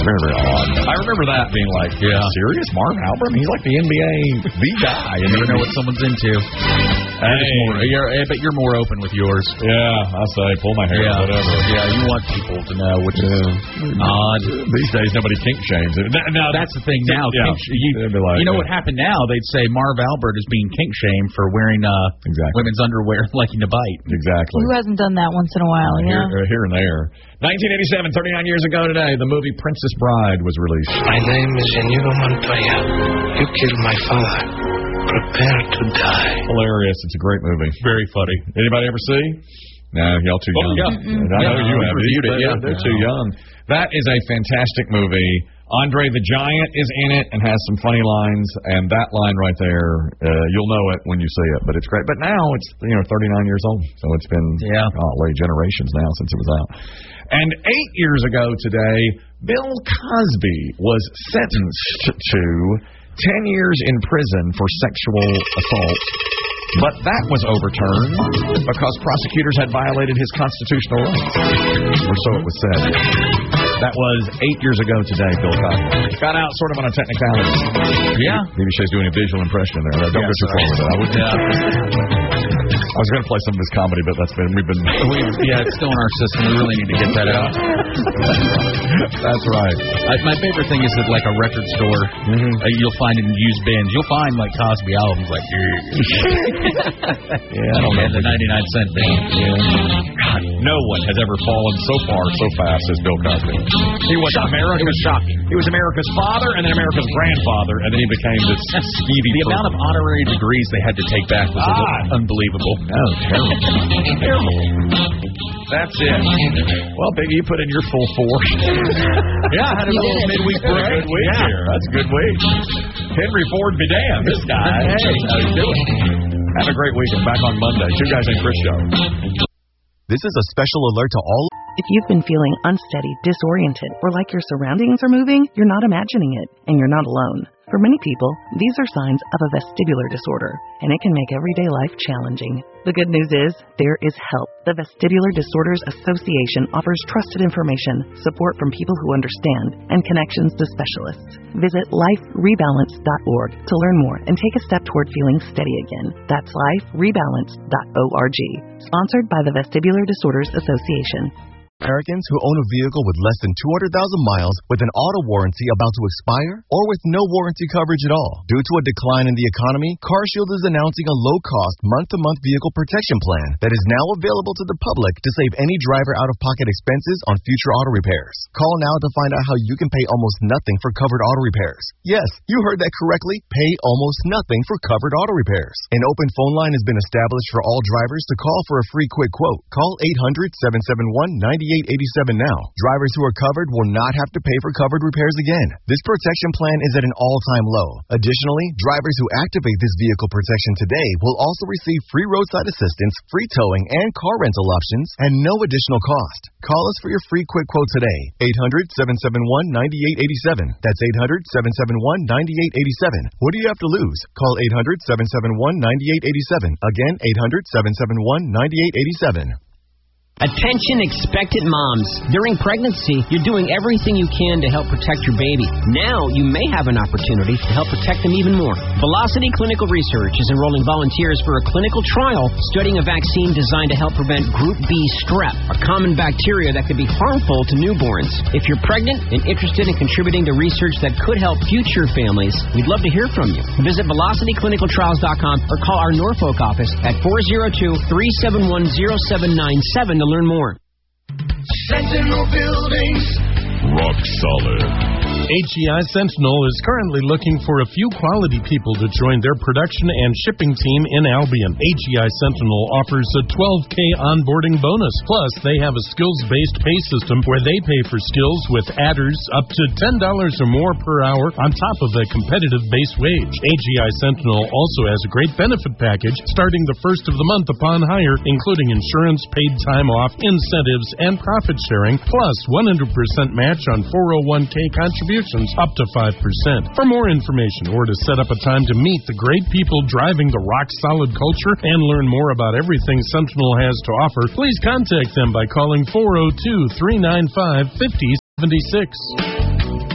very, very odd. I remember that being like, serious? Marv Albert? He's like the NBA, the guy. You never know what someone's into. But you're more open with yours. Yeah, I say, pull my hair, whatever. Yeah, you want people to know, which is odd. These days, nobody kink shames. Now, that's the thing now. You know what happened now? They'd say Marv Albert is being kink shamed for wearing women's underwear liking to bite. Exactly. Who hasn't done that once in a while, Here and there. 1987, 39 years ago today, the movie Princess Bride was released. My name is Inigo Montoya. You killed my father. Prepare to die. Hilarious. It's a great movie. Very funny. Anybody ever see? No, y'all too young. I know you have. Reviewed it. Yeah, they're too young. That is a fantastic movie. Andre the Giant is in it and has some funny lines, and that line right there, you'll know it when you see it. But it's great. But now it's 39 years old, so it's been generations now since it was out. And 8 years ago today, Bill Cosby was sentenced to 10 years in prison for sexual assault. But that was overturned because prosecutors had violated his constitutional rights, or so it was said. That was 8 years ago today, Bill Cosby. Got out sort of on a technicality. Yeah. Maybe she's doing a visual impression there. Don't go too far with it. I was going to play some of his comedy, but it's still in our system. We really need to get that out. That's right. My favorite thing is at like a record store, you'll find in used bins, you'll find like Cosby albums like the 99-cent bin. God, no one has ever fallen so far so fast as Bill Cosby. He was America's, it was shocking. He was America's father and then America's grandfather, and then he became this skeevy. The amount of honorary degrees they had to take back was unbelievable. Oh, terrible. Terrible. That's it. Well, Biggie, you put in your full force. I had a little midweek break. Good week here. That's a good week. Henry Ford be damned. This guy. Hey, how you doing? Have a great weekend. Back on Monday. Two Guys Named Chris show. This is a special alert to all. If you've been feeling unsteady, disoriented, or like your surroundings are moving, you're not imagining it, and you're not alone. For many people, these are signs of a vestibular disorder, and it can make everyday life challenging. The good news is, there is help. The Vestibular Disorders Association offers trusted information, support from people who understand, and connections to specialists. Visit liferebalance.org to learn more and take a step toward feeling steady again. That's liferebalance.org. Sponsored by the Vestibular Disorders Association. Americans who own a vehicle with less than 200,000 miles with an auto warranty about to expire or with no warranty coverage at all. Due to a decline in the economy, CarShield is announcing a low-cost month-to-month vehicle protection plan that is now available to the public to save any driver out-of-pocket expenses on future auto repairs. Call now to find out how you can pay almost nothing for covered auto repairs. Yes, you heard that correctly. Pay almost nothing for covered auto repairs. An open phone line has been established for all drivers to call for a free quick quote. Call 800-771-9887 now. Drivers who are covered will not have to pay for covered repairs again. This protection plan is at an all-time low. Additionally, drivers who activate this vehicle protection today will also receive free roadside assistance, free towing, and car rental options at no additional cost. Call us for your free quick quote today. 800-771-9887. That's 800-771-9887. What do you have to lose? Call 800-771-9887. Again, 800-771-9887. Attention expectant moms. During pregnancy, you're doing everything you can to help protect your baby. Now, you may have an opportunity to help protect them even more. Velocity Clinical Research is enrolling volunteers for a clinical trial studying a vaccine designed to help prevent Group B strep, a common bacteria that could be harmful to newborns. If you're pregnant and interested in contributing to research that could help future families, we'd love to hear from you. Visit VelocityClinicalTrials.com or call our Norfolk office at 402-371-0797 to learn more. Sentinel Buildings. Rock solid. HEI Sentinel is currently looking for a few quality people to join their production and shipping team in Albion. HEI Sentinel offers a $12K onboarding bonus. Plus, they have a skills-based pay system where they pay for skills with adders up to $10 or more per hour on top of a competitive base wage. HEI Sentinel also has a great benefit package starting the first of the month upon hire, including insurance, paid time off, incentives, and profit sharing, plus 100% match on 401K contributions up to 5%. For more information or to set up a time to meet the great people driving the rock-solid culture and learn more about everything Sentinel has to offer, please contact them by calling 402-395-5076.